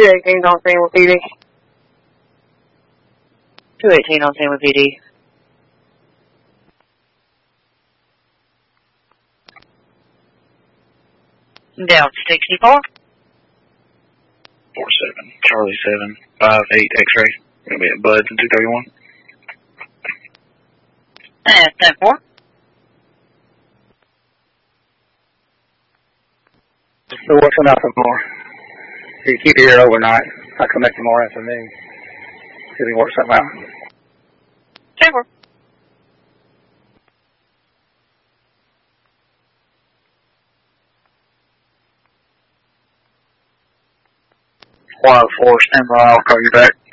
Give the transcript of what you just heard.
218 on scene with PD. 218 on scene with PD. Down 64. 47, Charlie 7, 58 X-ray. Gonna be at Buds in 231. And 10-4. So what's enough more? If you keep it here overnight, I come back tomorrow afternoon. See if we can work something out. 10-4. Wild 4, stand by, I'll call you back.